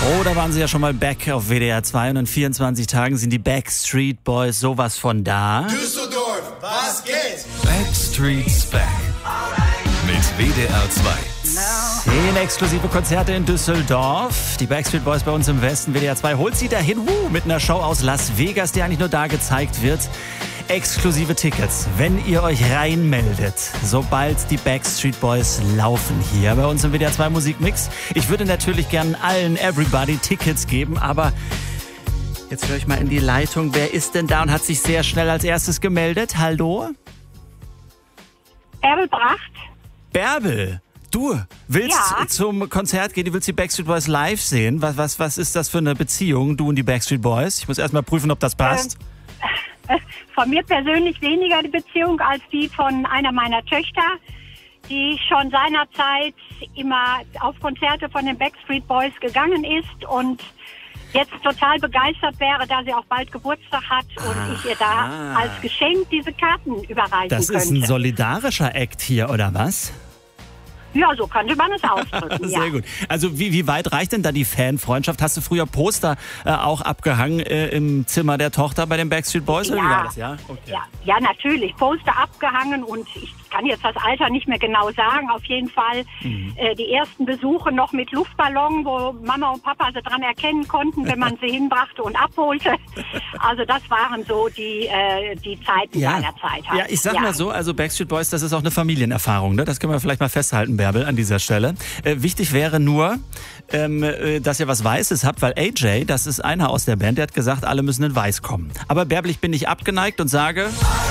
Oh, da waren sie ja schon mal back auf WDR 2 und in 24 Tagen sind die Backstreet Boys sowas von da. Düsseldorf, was geht? Backstreet's Back. Mit WDR 2. 10 exklusive Konzerte in Düsseldorf. Die Backstreet Boys bei uns im Westen. WDR 2 holt sie dahin mit einer Show aus Las Vegas, die eigentlich nur da gezeigt wird. Exklusive Tickets, wenn ihr euch reinmeldet, sobald die Backstreet Boys laufen hier bei uns im WDR 2 Musikmix. Ich würde natürlich gern allen Everybody Tickets geben, aber jetzt höre ich mal in die Leitung. Wer ist denn da und hat sich sehr schnell als erstes gemeldet? Hallo? Bärbel Bracht. Bärbel, du willst zum Konzert gehen, du willst die Backstreet Boys live sehen. Was ist das für eine Beziehung, du und die Backstreet Boys? Ich muss erst mal prüfen, ob das passt. Von mir persönlich weniger die Beziehung als die von einer meiner Töchter, die schon seinerzeit immer auf Konzerte von den Backstreet Boys gegangen ist und jetzt total begeistert wäre, da sie auch bald Geburtstag hat und ich ihr da als Geschenk diese Karten überreichen könnte. Das ist ein solidarischer Act hier, oder was? Ja, so könnte man es ausdrücken. Sehr gut. Also wie weit reicht denn da die Fanfreundschaft? Hast du früher Poster auch abgehangen im Zimmer der Tochter bei den Backstreet Boys? Ja, oder wie war das? Ja? Okay. Ja, natürlich. Poster abgehangen und ich kann jetzt das Alter nicht mehr genau sagen. Auf jeden Fall die ersten Besuche noch mit Luftballon, wo Mama und Papa sie dran erkennen konnten, wenn man sie hinbrachte und abholte. Also das waren so die Zeiten seiner Zeit. Halt. Ja, ich sag mal so, also Backstreet Boys, das ist auch eine Familienerfahrung. Ne? Das können wir vielleicht mal festhalten, Bärbel, an dieser Stelle. Wichtig wäre nur, dass ihr was Weißes habt, weil AJ, das ist einer aus der Band, der hat gesagt, alle müssen in Weiß kommen. Aber Bärbel, ich bin nicht abgeneigt und sage...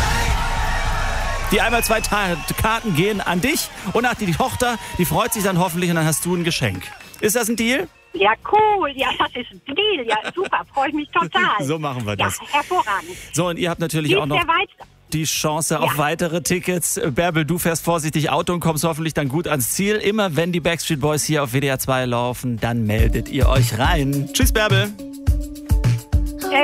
Die einmal 2 Karten gehen an dich und nach die Tochter, die freut sich dann hoffentlich und dann hast du ein Geschenk. Ist das ein Deal? Ja, cool. Ja, das ist ein Deal. Ja, super. Freue ich mich total. So machen wir das. Ja, hervorragend. So, und ihr habt natürlich auch noch die Chance auf weitere Tickets. Bärbel, du fährst vorsichtig Auto und kommst hoffentlich dann gut ans Ziel. Immer wenn die Backstreet Boys hier auf WDR 2 laufen, dann meldet ihr euch rein. Tschüss, Bärbel.